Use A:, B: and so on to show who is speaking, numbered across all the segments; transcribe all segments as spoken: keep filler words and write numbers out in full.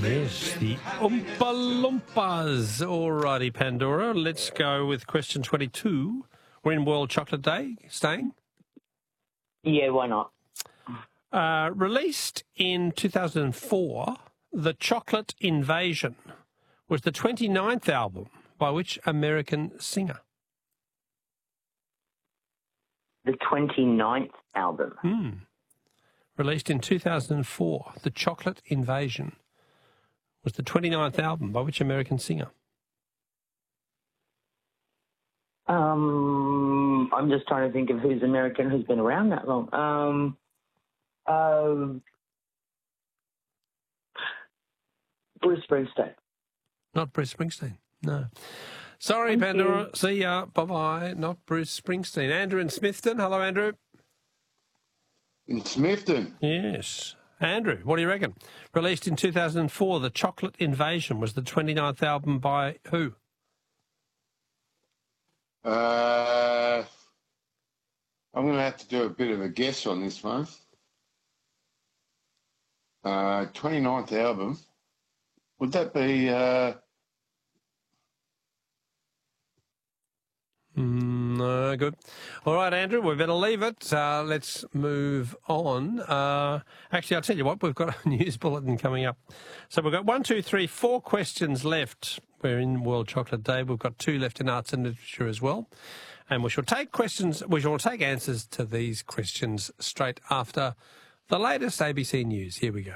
A: Yes, the Oompa Loompas. Alrighty, Pandora. Let's go with question twenty-two. We're in World Chocolate Day. Staying?
B: Yeah, why not?
A: Uh, released in two thousand four, The Chocolate Invasion was the twenty-ninth album by which American singer?
B: The twenty-ninth album.
A: Hmm. Released in two thousand four, The Chocolate Invasion was the twenty-ninth album by which American singer?
B: Um, I'm just trying to think of who's American who's been around that long. Um, uh, Bruce Springsteen.
A: Not Bruce Springsteen, no. Sorry,
B: Thank
A: Pandora.
B: you.
A: See ya. Bye-bye. Not Bruce Springsteen. Andrew in Smithton. Hello, Andrew.
C: In Smithton?
A: Yes. Andrew, what do you reckon? Released in two thousand four, The Chocolate Invasion was the twenty-ninth album by who?
C: Uh, I'm going to have to do a bit of a guess on this one. Uh, twenty-ninth album. Would that be... Uh...
A: Mm, no, good. All right, Andrew, we better leave it. Uh, let's move on. Uh, actually, I'll tell you what, we've got a news bulletin coming up. So we've got one, two, three, four questions left. We're in World Chocolate Day. We've got two left in arts and literature as well. And we shall take questions, we shall take answers to these questions straight after the latest A B C News. Here we go.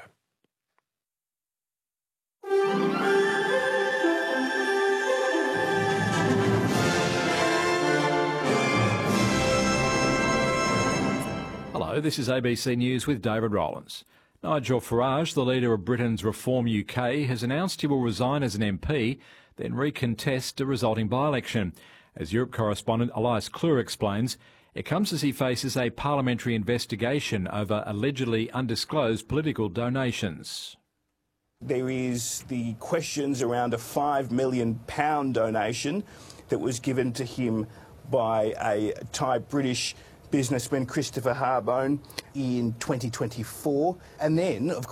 D: Hello, this is A B C News with David Rowlands. Nigel Farage, the leader of Britain's Reform U K, has announced he will resign as an M P, then recontest a resulting by-election. As Europe correspondent Elias Clure explains, it comes as he faces a parliamentary investigation over allegedly undisclosed political donations.
E: There is the questions around a five million pound donation that was given to him by a Thai-British businessman, Christopher Harbone, in twenty twenty-four. And then, of